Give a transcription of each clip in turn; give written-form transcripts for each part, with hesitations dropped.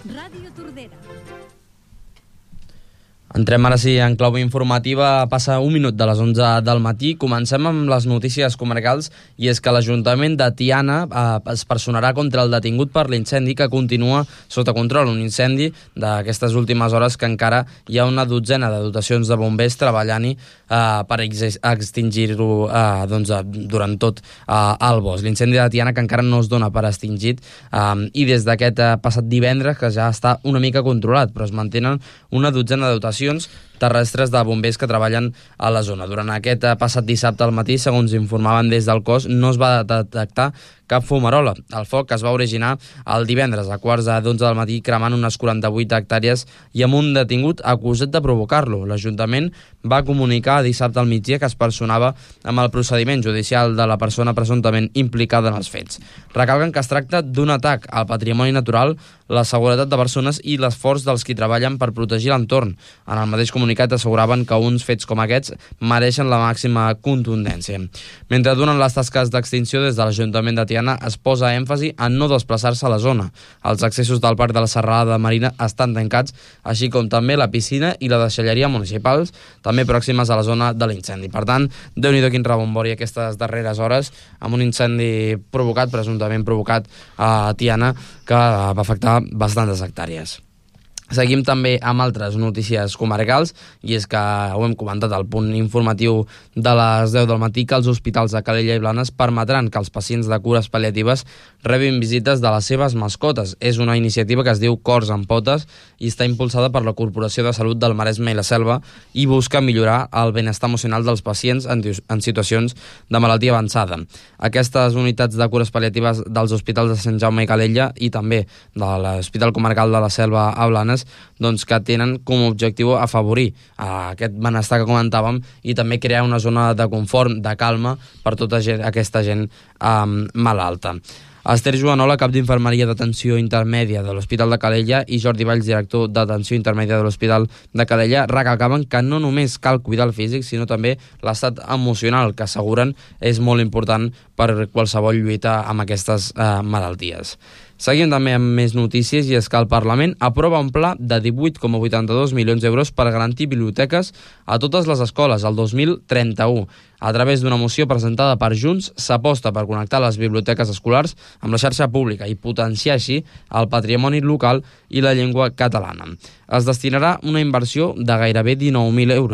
Ràdio Tordera. Entrem ara sí en clau informativa. Passa un minut de les 11 del matí. Comencem amb les notícies comarcals, i és que l'Ajuntament de Tiana es personarà contra el detingut per l'incendi que continua sota control. Un incendi d'aquestes últimes hores que encara hi ha una dotzena de dotacions de bombers treballant-hi per extingir-ho durant tot el bosc. L'incendi de Tiana que encara no es dona per extingit i des d'aquest passat divendres que ja està una mica controlat, però es mantenen una dotzena de dotacions terrestres de bombers que treballen a la zona. Durant aquest passat dissabte al matí, segons informaven des del cos, no es va detectar cap fumarola. El foc es va originar el divendres a quarts d'11 del matí, cremant unes 48 hectàrees i amb un detingut acusat de provocar-lo. L'Ajuntament va comunicar dissabte al migdia que es personava amb el procediment judicial de la persona presumptament implicada en els fets. Recalquen que es tracta d'un atac al patrimoni natural, la seguretat de persones i l'esforç dels qui treballen per protegir l'entorn. En el mateix comunicat asseguraven que uns fets com aquests mereixen la màxima contundència. Mentre duren les tasques d'extinció, des de l'Ajuntament de Tiana es posa èmfasi en no desplaçar-se a la zona. Els accessos del Parc de la Serralada de Marina estan tancats, així com també la piscina i la deixalleria municipals, també pròximes a la zona de l'incendi. Per tant, Déu-n'hi-do quin rebombori aquestes darreres hores, amb un incendi presumptament provocat a Tiana, que va afectar bastantes hectàrees. Seguim també amb altres notícies comarcals, i és que ho hem comentat al punt informatiu de les 10 del matí, que els hospitals de Calella i Blanes permetran que els pacients de cures pal·liatives rebin visites de les seves mascotes. És una iniciativa que es diu Cors en Potes i està impulsada per la Corporació de Salut del Maresme i la Selva i busca millorar el benestar emocional dels pacients en situacions de malaltia avançada. Aquestes unitats de cures pal·liatives dels hospitals de Sant Jaume i Calella i també de l'Hospital Comarcal de la Selva a Blanes, doncs que tenen com a objectiu afavorir aquest benestar que comentàvem i també crear una zona de confort, de calma per tota aquesta gent malalta. Esther Joanola, cap d'infermeria d'atenció intermèdia de l'Hospital de Calella, i Jordi Valls, director d'atenció intermèdia de l'Hospital de Calella, recalcaven que no només cal cuidar el físic, sinó també l'estat emocional, que asseguren és molt important per qualsevol lluita amb aquestes malalties. Seguim també amb més notícies, i és que el Parlament aprova un pla de 18,82 milions d'euros per garantir biblioteques a totes les escoles al 2031. A través d'una moció presentada per Junts, s'aposta per connectar les biblioteques escolars amb la xarxa pública i potenciar així el patrimoni local i la llengua catalana. Es destinarà una inversió de gairebé 19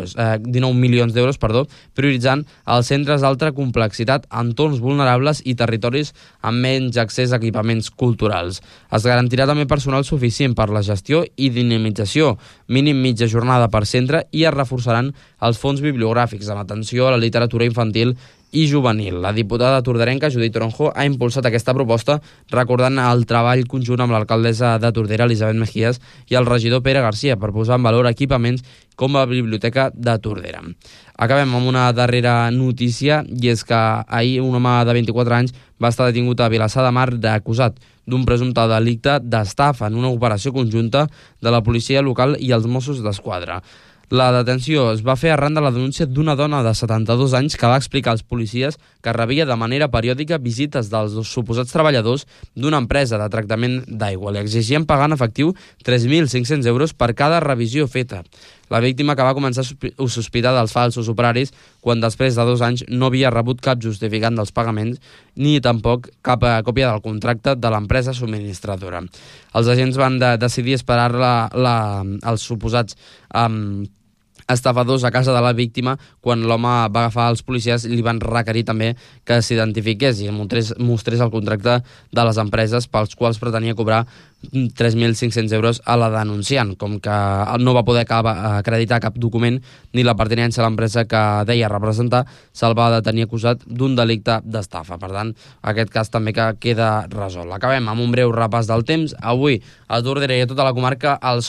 milions d'euros, prioritzant els centres d'alta complexitat, entorns vulnerables i territoris amb menys accés a equipaments culturals. Es garantirà també personal suficient per la gestió i dinamització, mínim mitja jornada per centre, i es reforçaran els fons bibliogràfics amb atenció a la literatura infantil i juvenil. La diputada torderenca Judit Toronjo ha impulsat aquesta proposta recordant el treball conjunt amb l'alcaldessa de Tordera, Elisabet Mejías, i el regidor Pere Garcia per posar en valor equipaments com la Biblioteca de Tordera. Acabem amb una darrera notícia, i és que ahir un home de 24 anys va estar detingut a Vilassar de Mar acusat d'un presumpte delicte d'estafa en una operació conjunta de la policia local i els Mossos d'Esquadra. La detenció es va fer arran de la denúncia d'una dona de 72 anys que va explicar als policies que rebia de manera periòdica visites dels suposats treballadors d'una empresa de tractament d'aigua. Li exigien pagar en efectiu 3.500 euros per cada revisió feta. La víctima, que va començar a sospitar dels falsos operaris quan després de 2 anys no havia rebut cap justificant dels pagaments ni tampoc cap còpia del contracte de l'empresa subministradora. Els agents van decidir esperar els suposats estafadors a casa de la víctima quan l'home va agafar els policies i li van requerir també que s'identifiqués i mostrés el contracte de les empreses pels quals pretenia cobrar 3.500 euros a la denunciant. Com que no va poder acreditar cap document ni la pertinença a l'empresa que deia representar, se'l va detenir acusat d'un delicte d'estafa. Per tant, aquest cas també que queda resolt. Acabem amb un breu repàs del temps. Avui a Tordera i a tota la comarca el